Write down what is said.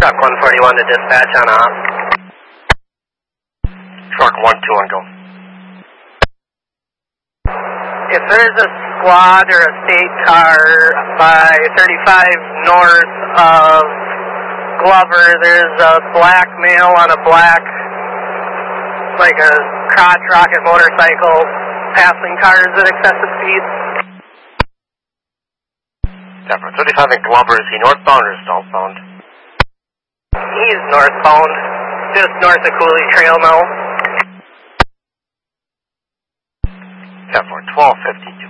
Truck 141 to dispatch on off. Truck 121 go. If there's a squad or a state car by 35 north of Glover, there's a black male on a black, like a crotch rocket motorcycle, passing cars at excessive speed. 35 in Glover, is he northbound or southbound? He's northbound, just north of Cooley Trail now. 1252.